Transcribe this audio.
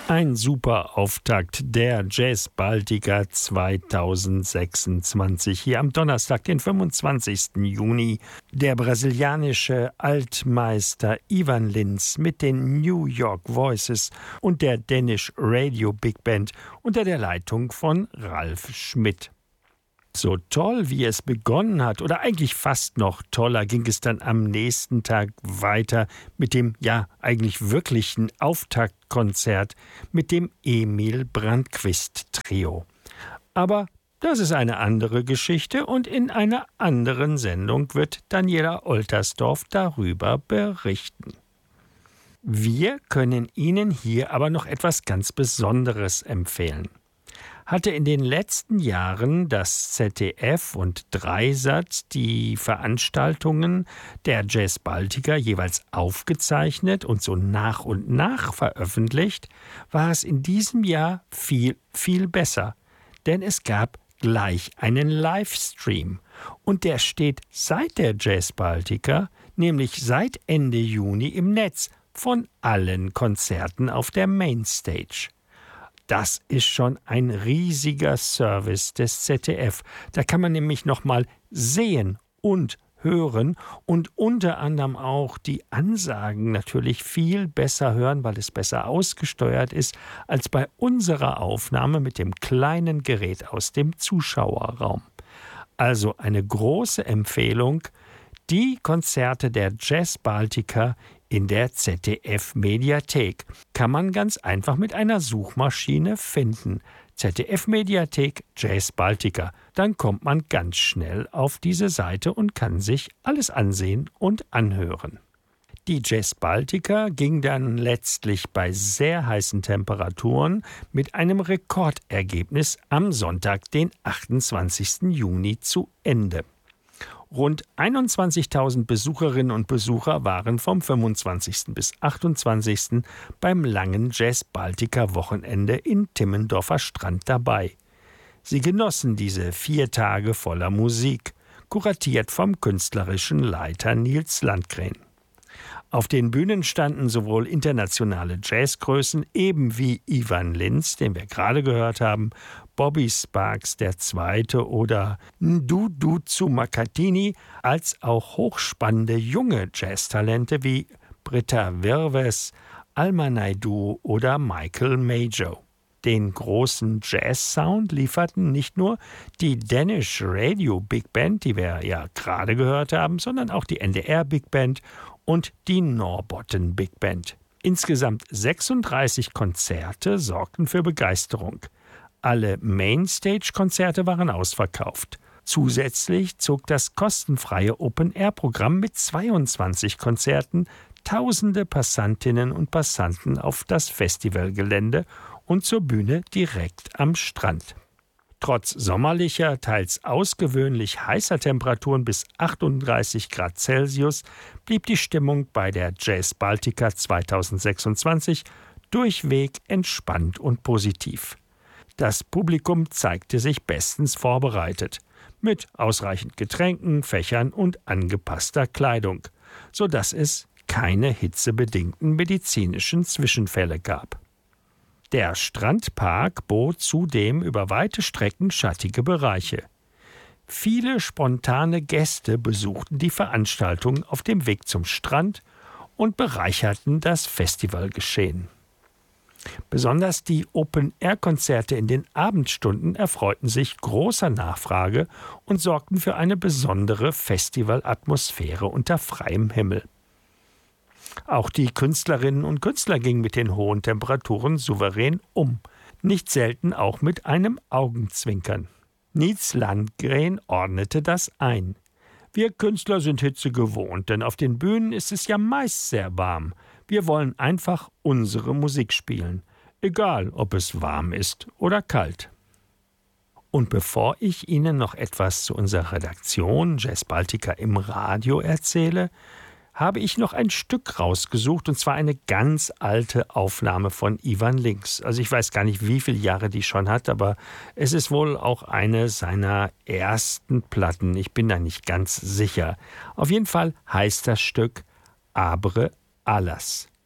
Ein super Auftakt der Jazz Baltica 2026. Hier am Donnerstag, den 25. Juni. Der brasilianische Altmeister Ivan Lins mit den New York Voices und der Danish Radio Big Band unter der Leitung von Ralf Schmidt. So toll, wie es begonnen hat, oder eigentlich fast noch toller, ging es dann am nächsten Tag weiter mit dem, eigentlich wirklichen Auftaktkonzert mit dem Emil Brandquist Trio. Aber das ist eine andere Geschichte und in einer anderen Sendung wird Daniela Oltersdorf darüber berichten. Wir können Ihnen hier aber noch etwas ganz Besonderes empfehlen. Hatte in den letzten Jahren das ZDF und Dreisat die Veranstaltungen der Jazz Baltica jeweils aufgezeichnet und so nach und nach veröffentlicht, war es in diesem Jahr viel, viel besser. Denn es gab gleich einen Livestream und der steht seit der Jazz Baltica, nämlich seit Ende Juni im Netz von allen Konzerten auf der Mainstage. Das ist schon ein riesiger Service des ZDF. Da kann man nämlich nochmal sehen und hören und unter anderem auch die Ansagen natürlich viel besser hören, weil es besser ausgesteuert ist, als bei unserer Aufnahme mit dem kleinen Gerät aus dem Zuschauerraum. Also eine große Empfehlung, die Konzerte der Jazz Baltica in der ZDF-Mediathek. Kann man ganz einfach mit einer Suchmaschine finden. ZDF-Mediathek Jazz Baltica. Dann kommt man ganz schnell auf diese Seite und kann sich alles ansehen und anhören. Die Jazz Baltica ging dann letztlich bei sehr heißen Temperaturen mit einem Rekordergebnis am Sonntag, den 28. Juni, zu Ende. Rund 21.000 Besucherinnen und Besucher waren vom 25. bis 28. beim langen Jazz Baltica Wochenende in Timmendorfer Strand dabei. Sie genossen diese 4 Tage voller Musik, kuratiert vom künstlerischen Leiter Nils Landgren. Auf den Bühnen standen sowohl internationale Jazzgrößen, eben wie Ivan Lins, den wir gerade gehört haben, Bobby Sparks II. Oder Ndudu Makatini, als auch hochspannende junge Jazztalente wie Britta Virves, Alma Naidoo oder Michael Majo. Den großen Jazz-Sound lieferten nicht nur die Danish Radio Big Band, die wir ja gerade gehört haben, sondern auch die NDR Big Band und die Norrbotten Big Band. Insgesamt 36 Konzerte sorgten für Begeisterung. Alle Mainstage-Konzerte waren ausverkauft. Zusätzlich zog das kostenfreie Open-Air-Programm mit 22 Konzerten tausende Passantinnen und Passanten auf das Festivalgelände und zur Bühne direkt am Strand. Trotz sommerlicher, teils außergewöhnlich heißer Temperaturen bis 38 Grad Celsius blieb die Stimmung bei der Jazz Baltica 2026 durchweg entspannt und positiv. Das Publikum zeigte sich bestens vorbereitet, mit ausreichend Getränken, Fächern und angepasster Kleidung, sodass es keine hitzebedingten medizinischen Zwischenfälle gab. Der Strandpark bot zudem über weite Strecken schattige Bereiche. Viele spontane Gäste besuchten die Veranstaltung auf dem Weg zum Strand und bereicherten das Festivalgeschehen. Besonders die Open-Air-Konzerte in den Abendstunden erfreuten sich großer Nachfrage und sorgten für eine besondere Festivalatmosphäre unter freiem Himmel. Auch die Künstlerinnen und Künstler gingen mit den hohen Temperaturen souverän um, nicht selten auch mit einem Augenzwinkern. Nils Landgren ordnete das ein. Wir Künstler sind Hitze gewohnt, denn auf den Bühnen ist es ja meist sehr warm. Wir wollen einfach unsere Musik spielen, egal ob es warm ist oder kalt. Und bevor ich Ihnen noch etwas zu unserer Redaktion Jazz Baltica im Radio erzähle, habe ich noch ein Stück rausgesucht, und zwar eine ganz alte Aufnahme von Ivan Lins. Also ich weiß gar nicht, wie viele Jahre die schon hat, aber es ist wohl auch eine seiner ersten Platten. Ich bin da nicht ganz sicher. Auf jeden Fall heißt das Stück Abre Alas.